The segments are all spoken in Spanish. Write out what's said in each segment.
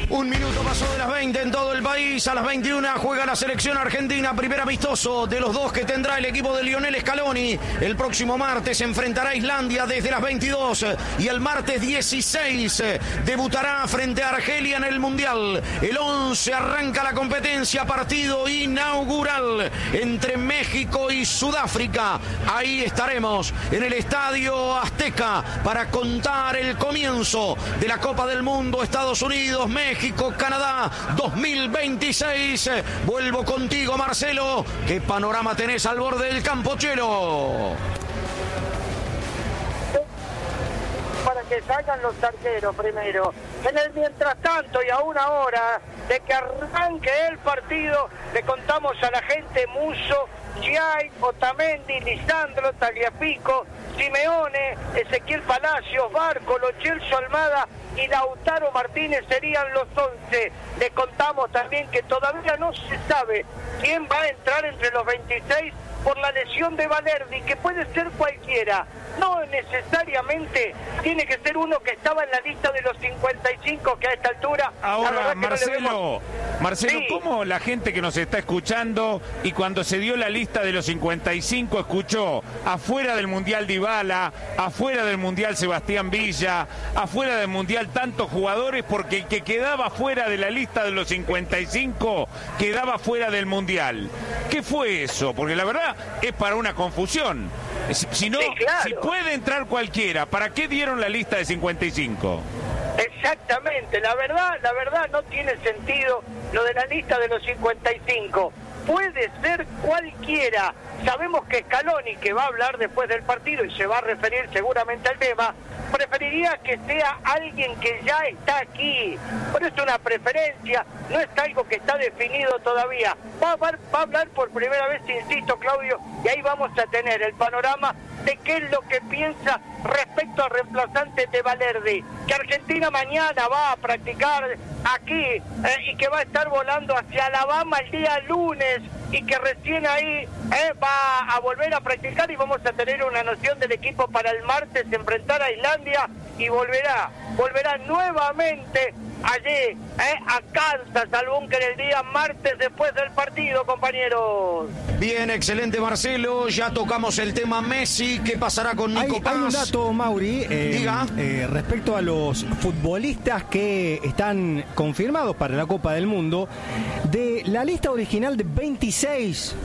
Un minuto pasó de las 20 en todo el país. A las 21 juega la selección argentina. Primer amistoso de los dos que tendrá el equipo de Lionel Scaloni. El próximo martes se enfrentará a Islandia desde las 22. Y el martes 16 debutará frente a Argelia en el Mundial. El 11 arranca la competencia. Partido inaugural entre México y Sudáfrica. Ahí estaremos en el Estadio Azteca para contar el comienzo de la Copa del Mundo. Estados Unidos, México, Canadá 2026. Vuelvo contigo, Marcelo. ¿Qué panorama tenés al borde del campo, Chelo? Para que salgan los arqueros primero. En el mientras tanto y a una hora de que arranque el partido, le contamos a la gente Musso, Giai, Otamendi, Lisandro, Tagliafico, Simeone, Ezequiel Palacios, Barco, Lo Celso Almada y Lautaro Martínez serían los 11. Le contamos también que todavía no se sabe quién va a entrar entre los 26 por la lesión de Valerdi, que puede ser cualquiera. No necesariamente tiene que ser uno que estaba en la lista de los 55, que a esta altura... Ahora, Marcelo, no Marcelo, sí. ¿Cómo la gente que nos está escuchando y cuando se dio la lista de los 55 escuchó afuera del Mundial Dybala, afuera del Mundial Sebastián Villa, afuera del Mundial tantos jugadores, porque el que quedaba fuera de la lista de los 55 quedaba fuera del Mundial? ¿Qué fue eso? Porque la verdad es para una confusión. Si no, sí, claro. Si puede entrar cualquiera, ¿para qué dieron la lista de 55? Exactamente, la verdad no tiene sentido lo de la lista de los 55. Puede ser cualquiera. Sabemos que Scaloni, que va a hablar después del partido y se va a referir seguramente al tema, preferiría que sea alguien que ya está aquí. Pero es una preferencia, no es algo que está definido todavía. Va a hablar por primera vez, insisto, Claudio, y ahí vamos a tener el panorama de qué es lo que piensa respecto al reemplazante de Valerdi, que Argentina mañana va a practicar aquí y que va a estar volando hacia Alabama el día lunes y que recién ahí va a volver a practicar y vamos a tener una noción del equipo para el martes enfrentar a Islandia y volverá nuevamente allí a Kansas, al búnker el día martes después del partido, compañeros. Bien, excelente, Marcelo. Ya tocamos el tema Messi. ¿Qué pasará con Nico Paz? Hay un dato, Mauri, Diga. respecto a los futbolistas que están confirmados para la Copa del Mundo. De la lista original de 26,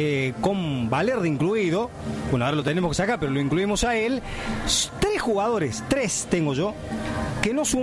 con Valerdi incluido, bueno, ahora lo tenemos que sacar, pero lo incluimos a él, 3 jugadores, 3 tengo yo, que no suman